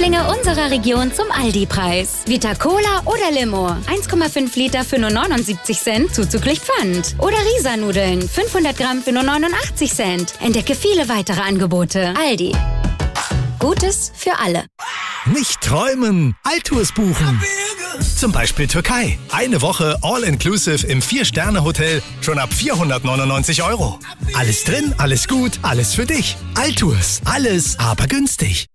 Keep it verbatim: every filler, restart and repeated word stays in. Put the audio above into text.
Lieblinge unserer Region zum Aldi-Preis. Vita Cola oder Limo. eins Komma fünf Liter für nur neunundsiebzig Cent, zuzüglich Pfand. Oder Risa-Nudeln. fünfhundert Gramm für nur neunundachtzig Cent. Entdecke viele weitere Angebote. Aldi. Gutes für alle. Nicht träumen, Altours buchen. Zum Beispiel Türkei. Eine Woche All-Inclusive im Vier-Sterne-Hotel. Schon ab vierhundertneunundneunzig Euro. Alles drin, alles gut, alles für dich. Altours. Alles, aber günstig.